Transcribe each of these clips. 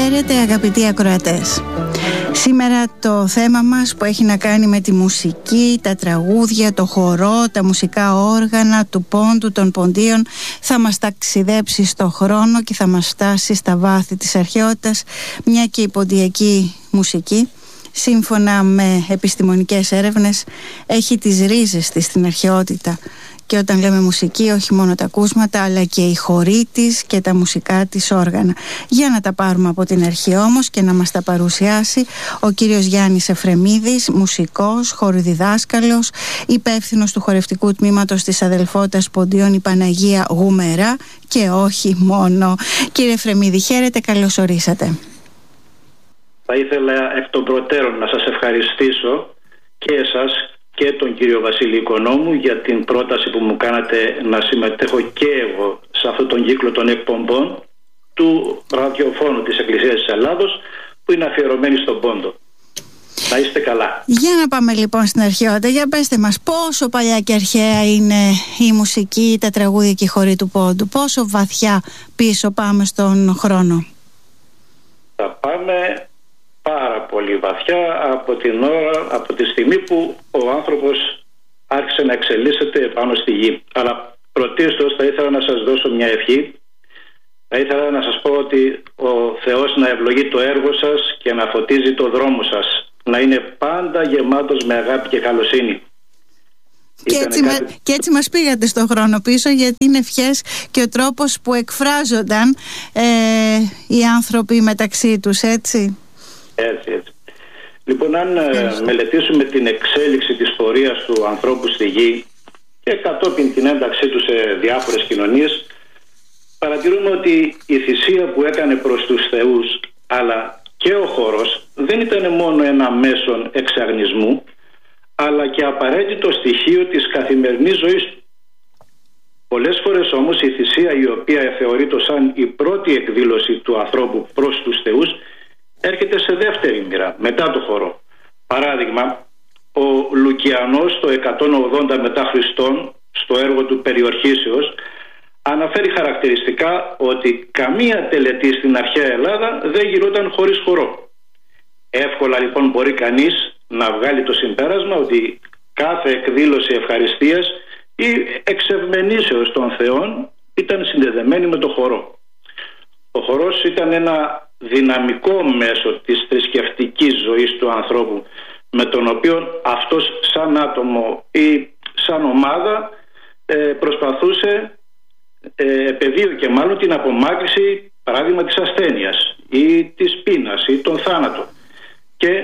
Χαίρετε αγαπητοί ακροατές. Σήμερα το θέμα μας που έχει να κάνει με τη μουσική, τα τραγούδια, το χορό, τα μουσικά όργανα του πόντου, των ποντίων θα μας ταξιδέψει στο χρόνο και θα μας φτάσει στα βάθη της αρχαιότητας, μια και η ποντιακή μουσική, σύμφωνα με επιστημονικές έρευνες, έχει τις ρίζες της στην αρχαιότητα. Και όταν λέμε μουσική, όχι μόνο τα ακούσματα, αλλά και οι χοροί της και τα μουσικά της όργανα. Για να τα πάρουμε από την αρχή όμως και να μας τα παρουσιάσει ο κύριος Γιάννης Εφρεμίδης, μουσικός, χοροδιδάσκαλος, υπεύθυνος του χορευτικού τμήματος της αδελφότητας Ποντίων η Παναγία Γουμερά και όχι μόνο. Κύριε Εφρεμίδη, χαίρετε, καλώς ορίσατε. Θα ήθελα εκ των προτέρων να σας ευχαριστήσω και εσάς και τον κύριο Βασίλη Οικονόμου για την πρόταση που μου κάνατε να συμμετέχω και εγώ σε αυτόν τον κύκλο των εκπομπών του ραδιοφώνου της Εκκλησίας της Ελλάδος που είναι αφιερωμένη στον πόντο. Να είστε καλά. Για να πάμε λοιπόν στην αρχαιότητα. Για πέστε μας πόσο παλιά και αρχαία είναι η μουσική, τα τραγούδια και οι χοροί του πόντου. Πόσο βαθιά πίσω πάμε στον χρόνο. Θα πάμε πάρα πολύ βαθιά από τη στιγμή που ο άνθρωπος άρχισε να εξελίσσεται πάνω στη γη. Αλλά πρωτίστως θα ήθελα να σας δώσω μια ευχή. Θα ήθελα να σας πω ότι ο Θεός να ευλογεί το έργο σας και να φωτίζει το δρόμο σας. Να είναι πάντα γεμάτος με αγάπη και καλοσύνη. Και έτσι μας πήγατε στον χρόνο πίσω, γιατί είναι ευχές και ο τρόπος που εκφράζονταν οι άνθρωποι μεταξύ τους, έτσι. Έτσι. Λοιπόν, αν μελετήσουμε την εξέλιξη της πορείας του ανθρώπου στη γη και κατόπιν την ένταξή του σε διάφορες κοινωνίες, παρατηρούμε ότι η θυσία που έκανε προς τους θεούς αλλά και ο χορός δεν ήταν μόνο ένα μέσον εξαγνισμού, αλλά και απαραίτητο στοιχείο της καθημερινής ζωής του. Πολλές φορές όμως η θυσία, η οποία θεωρείται σαν η πρώτη εκδήλωση του ανθρώπου προς τους θεούς, έρχεται σε δεύτερη μοίρα, μετά το χορό. Παράδειγμα, ο Λουκιανός το 180 μετά Χριστόν, στο έργο του Περιορχήσεως, αναφέρει χαρακτηριστικά ότι καμία τελετή στην αρχαία Ελλάδα δεν γινόταν χωρίς χορό. Εύκολα λοιπόν μπορεί κανείς να βγάλει το συμπέρασμα ότι κάθε εκδήλωση ευχαριστίας ή εξευμενήσεως των θεών ήταν συνδεδεμένη με το χορό. Ο χορός ήταν ένα δυναμικό μέσο της θρησκευτικής ζωής του ανθρώπου, με τον οποίο αυτός σαν άτομο ή σαν ομάδα προσπαθούσε, επεδίωκε μάλλον την απομάκρυνση, παράδειγμα, της ασθένειας ή της πείνας ή τον θάνατο, και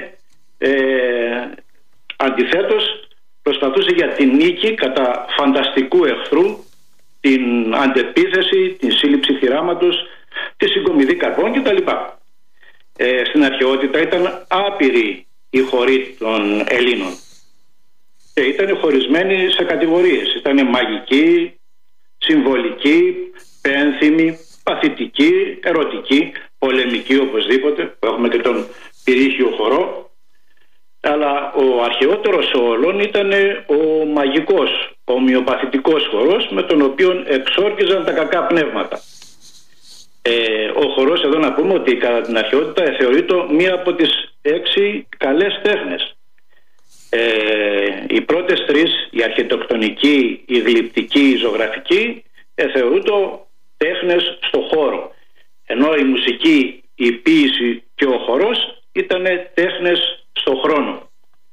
αντιθέτως προσπαθούσε για την νίκη κατά φανταστικού εχθρού, την αντεπίθεση, την σύλληψη θυράματος, τη συγκομιδή καρπών κτλ. Στην αρχαιότητα ήταν άπειροι οι χοροί των Ελλήνων και ήταν χωρισμένοι σε κατηγορίες. Ήταν μαγικοί, συμβολικοί, πένθυμοι, παθητικοί, ερωτικοί, πολεμικοί οπωσδήποτε, που έχουμε και τον πυρήχιο χορό. Αλλά ο αρχαιότερος όλων ήταν ο μαγικός, ο ομοιοπαθητικός χορός, με τον οποίο εξόρκιζαν τα κακά πνεύματα. Ο χορός, εδώ να πούμε ότι κατά την αρχαιότητα θεωρείται μία από τις 6 καλές τέχνες. Οι πρώτες 3, η αρχιτεκτονική, η γλυπτική, η ζωγραφική, θεωρούνται τέχνες στο χώρο, ενώ η μουσική, η ποίηση και ο χορός ήταν τέχνες στο χρόνο.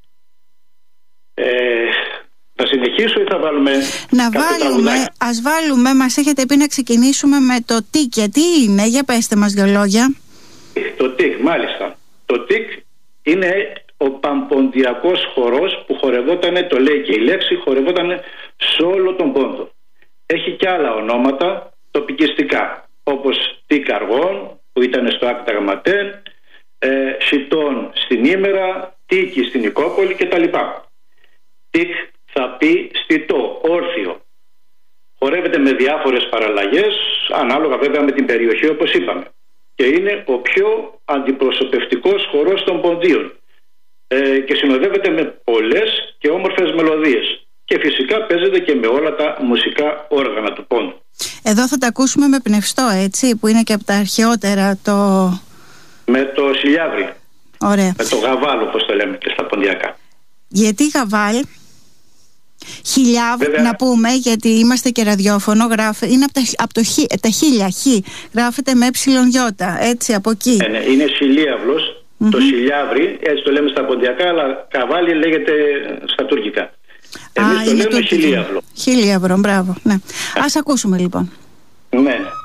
Θα συνεχίσω ή θα βάλουμε? Ας βάλουμε, μας έχετε πει να ξεκινήσουμε με το τικ. Τι είναι, για πέστε μας δυο λόγια. Το τικ, μάλιστα. Το τικ είναι ο παμποντιακός χορός που χορευόταν, το λέει και η λέξη, χορευόταν σε όλο τον πόντο. Έχει και άλλα ονόματα τοπικιστικά, όπως τικ αργών που ήταν στο Άκτα Γαματέν, Σιτών στην Ήμερα, Τίκη στην Νικόπολη κτλ. Τικ θα πει στιτό, όρθιο. Χορεύεται με διάφορες παραλλαγές, ανάλογα βέβαια με την περιοχή, όπως είπαμε. Και είναι ο πιο αντιπροσωπευτικός χορός των ποντίων. Και συνοδεύεται με πολλές και όμορφες μελωδίες. Και φυσικά παίζεται και με όλα τα μουσικά όργανα του πόντου. Εδώ θα τα ακούσουμε με πνευστό, έτσι, που είναι και από τα αρχαιότερα το... Με το Σιλιάβρι. Ωραία. Με το γαβάλ, όπως το λέμε και στα ποντιακά. Γιατί γαβάλ? Χιλιάβρι, να πούμε, γιατί είμαστε και ραδιόφωνο, είναι από τα χίλια, γράφεται με εψιλον-γιώτα, έτσι, από εκεί. Ναι, είναι Σιλίαυλος, το Σιλιάβρι, έτσι το λέμε στα ποντιακά, αλλά καβάλι λέγεται στα τουρκικά. Εμείς το λέμε Χιλίαυλο. Χιλίαυλο, μπράβο, ναι. Ας ακούσουμε λοιπόν. Ναι.